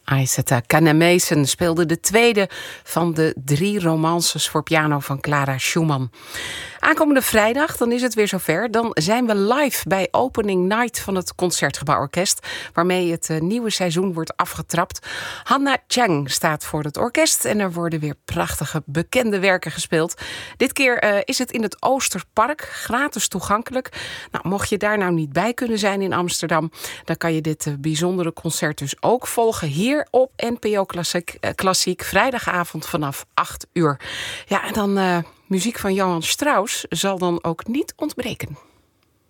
Aissata Kanemason speelde de tweede van de 3 romances voor piano van Clara Schumann. Aankomende vrijdag, dan is het weer zover. Dan zijn we live bij Opening Night van het Concertgebouworkest, waarmee het nieuwe seizoen wordt afgetrapt. Hanna Chang staat voor het orkest en er worden weer prachtige bekende werken gespeeld. Dit keer is het in het Oosterpark, gratis toegankelijk. Nou, mocht je daar nou niet bij kunnen zijn in Amsterdam, dan kan je dit bijzondere concert dus ook volgen hier op NPO Klassiek, vrijdagavond vanaf 8 uur. Ja, en dan muziek van Johann Strauss zal dan ook niet ontbreken.